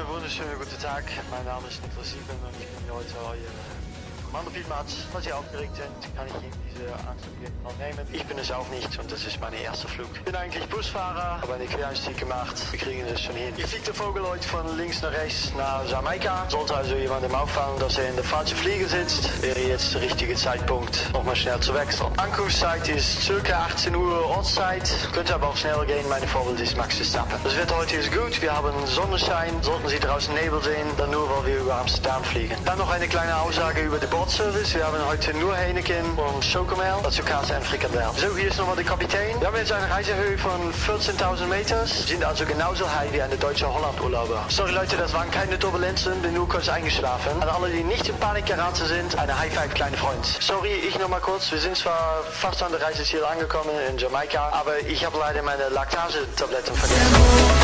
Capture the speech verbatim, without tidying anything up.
Einen wunderschönen guten Tag. Mein Name ist Niklas Sieben und ich bin heute euer Kommandopilot. Falls ihr aufgeregt sind, kann ich Ihnen diese Anzug mal nehmen. Ich bin es auch nicht und das ist mein erster Flug. Ich bin eigentlich Busfahrer, habe einen Quereinstieg gemacht. Wir kriegen das schon hin. Hier fliegt der Vogel heute von links nach rechts nach Jamaika. Sollte also jemandem auffallen, dass er in der falschen Flieger sitzt, wäre jetzt der richtige Zeitpunkt, nochmal schnell zu wechseln. Ankunftszeit ist circa achtzehn Uhr Ortszeit. Könnte aber auch schneller gehen. Meine Vorbild ist Max Verstappen. Das Wetter heute ist gut. Wir haben Sonnenschein. Sollten Sie draußen Nebel sehen, dann nur, weil wir über Amsterdam fliegen. Dann noch eine kleine Aussage über den Bordservice. Wir haben heute nur Heineken und Chocomel, dazu Kaas und Frikadel. So, hier ist nochmal der Kapitän. Wir haben jetzt eine Reisehöhe von vierzehntausend Meters, sind also genauso high wie eine deutsche Holland-Urlauber. Sorry Leute, das waren keine Turbulenzen, bin nur kurz eingeschlafen. An alle, die nicht in Panik geraten sind, eine High Five, kleine Freund. Sorry, ich nochmal kurz. Wir sind zwar fast an der Reiseziel angekommen in Jamaika, aber ich habe leider meine Laktasetabletten vergessen.